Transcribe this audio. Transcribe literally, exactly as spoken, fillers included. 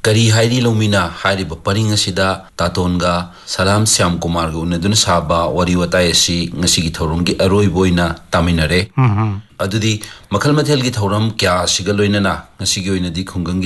करी हाइरी लोमिना हाइरिब परिंग असिदा तातोनगा सलाम श्याम कुमार गा उनदुन साबा वरी वताई असि ngasi थौरमगी अरोय बोइना तामिनरे अदुदी मखल मथेल की थौरम क्या सिगा लोइनना ngasi गी ओइनदी खुंगंगी